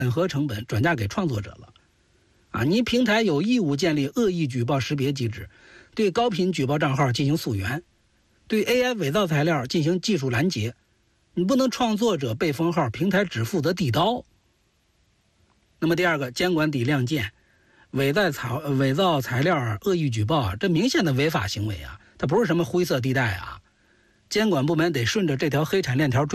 核成本转嫁给创作者了。你平台有义务建立恶意举报识别机制，对高频举报账号进行溯源，对 AI 伪造材料进行技术拦截。你不能创作者被封号，平台只负责递刀。那么第二个，监管底亮剑，伪造材料、恶意举报，这明显的违法行为它不是什么灰色地带监管部门得顺着这条黑产链条